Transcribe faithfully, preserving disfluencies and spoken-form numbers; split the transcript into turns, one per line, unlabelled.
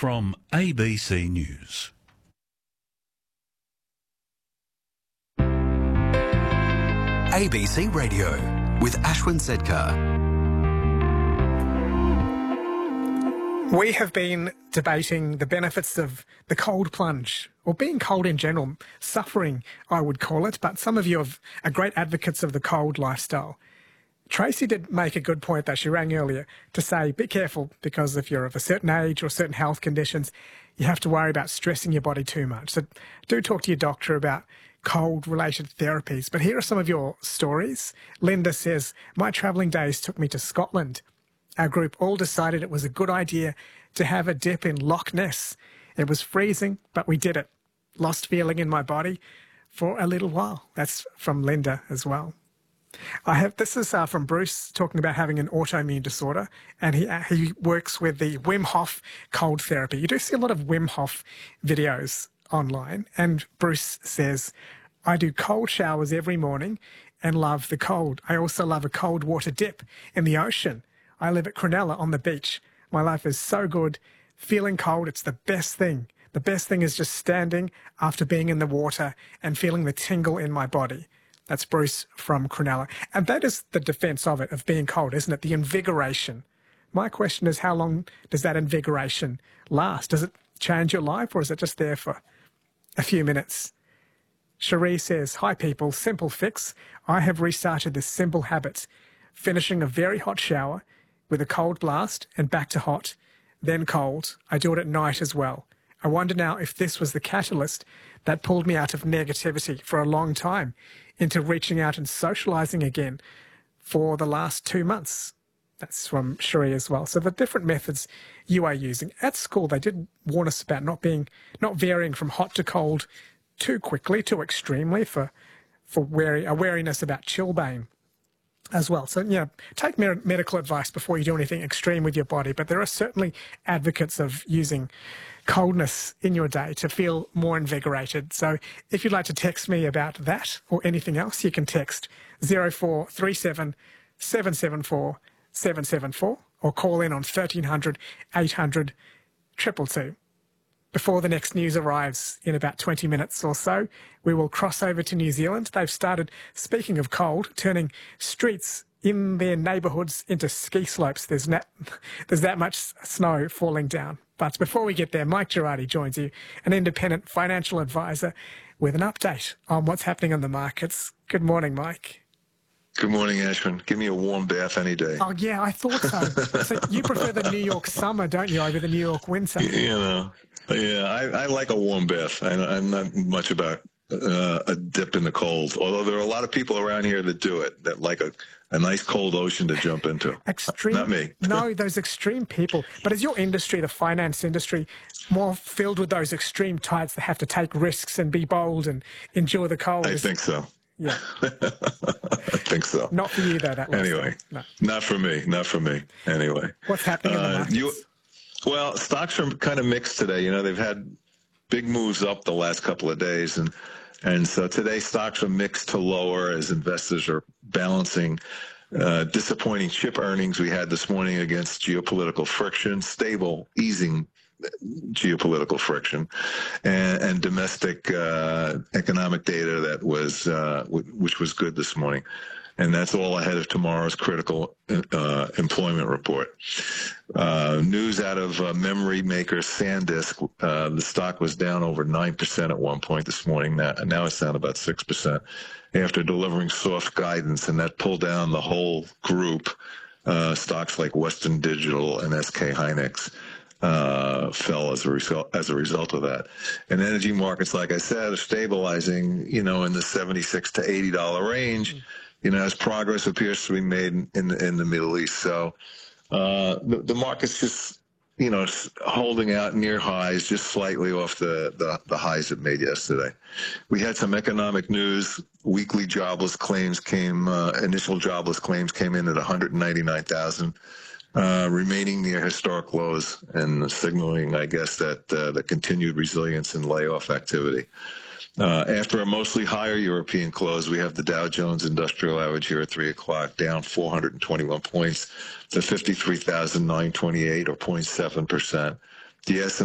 from A B C News.
A B C Radio with Ashwin Sedkar.
We have been debating the benefits of the cold plunge, or being cold in general, suffering, I would call it, but some of you have, are great advocates of the cold lifestyle. Tracy did make a good point that she rang earlier to say, be careful, because if you're of a certain age or certain health conditions, you have to worry about stressing your body too much. So do talk to your doctor about cold-related therapies. But here are some of your stories. Linda says, my travelling days took me to Scotland. Our group all decided it was a good idea to have a dip in Loch Ness. It was freezing, but we did it. Lost feeling in my body for a little while. That's from Linda as well. I have this is uh, from Bruce talking about having an autoimmune disorder, and he uh, he works with the Wim Hof cold therapy. You do see a lot of Wim Hof videos online, and Bruce says, I do cold showers every morning and love the cold. I also love a cold water dip in the ocean. I live at Cronulla on the beach. My life is so good. Feeling cold, it's the best thing. The best thing is just standing after being in the water and feeling the tingle in my body. That's Bruce from Cronulla. And that is the defence of it, of being cold, isn't it? The invigoration. My question is, how long does that invigoration last? Does it change your life, or is it just there for a few minutes? Cherie says, hi people, simple fix. I have restarted this simple habit, finishing a very hot shower with a cold blast and back to hot, then cold. I do it at night as well. I wonder now if this was the catalyst that pulled me out of negativity for a long time into reaching out and socialising again for the last two months. That's from Cherie as well. So the different methods you are using. At school, they did warn us about not being, not varying from hot to cold too quickly, too extremely for, for wary, a wariness about chilblain as well. So, you know, take med- medical advice before you do anything extreme with your body. But there are certainly advocates of using coldness in your day to feel more invigorated. So if you'd like to text me about that or anything else, you can text zero four three seven, seven seven four, seven seven four or call in on thirteen hundred, eight hundred, two two two. Before the next news arrives in about twenty minutes or so, we will cross over to New Zealand. They've started, speaking of cold, turning streets in their neighbourhoods into ski slopes. There's, na- there's that much snow falling down. But before we get there, Mike Girardi joins you, an independent financial advisor, with an update on what's happening on the markets. Good morning, Mike.
Good morning, Ashwin. Give me a warm bath any day.
Oh, yeah, I thought so. So you prefer the New York summer, don't you, over the New York winter?
You know, yeah, I, I like a warm bath. I, I'm not much about uh, a dip in the cold, although there are a lot of people around here that do it, that like a, a nice cold ocean to jump into.
Extreme?
Not me.
No, those extreme people. But is your industry, the finance industry, more filled with those extreme types that have to take risks and be bold and endure the cold?
I think so.
Yeah.
I think so.
Not for you, though, that was.
Anyway,
no.
Not for me. Not for me. Anyway.
What's happening in the markets?
Uh, you, well, stocks are kind of mixed today. You know, they've had big moves up the last couple of days. And, and so today stocks are mixed to lower as investors are balancing uh, disappointing chip earnings we had this morning against geopolitical friction, stable, easing geopolitical friction, and, and domestic uh, economic data that was uh, w- which was good this morning, and that's all ahead of tomorrow's critical uh, employment report. Uh, news out of uh, memory maker SanDisk, uh, the stock was down over nine percent at one point this morning. Now, now it's down about six percent after delivering soft guidance, and that pulled down the whole group. Uh, stocks like Western Digital and S K Hynix Uh, fell as a result as a result of that. And energy markets, like I said, are stabilizing, you know, in the seventy-six to eighty dollar range, you know, as progress appears to be made in in, in the Middle East. So uh, the, the market's just, you know, holding out near highs, just slightly off the, the, the highs it made yesterday. We had some economic news. Weekly jobless claims came, uh, initial jobless claims came in at one hundred ninety-nine thousand. Uh, remaining near historic lows and signaling, I guess, that uh, the continued resilience in layoff activity. Uh, after a mostly higher European close, we have the Dow Jones Industrial Average here at three o'clock, down four hundred twenty-one points to fifty-three thousand nine hundred twenty-eight, or zero point seven percent. The S and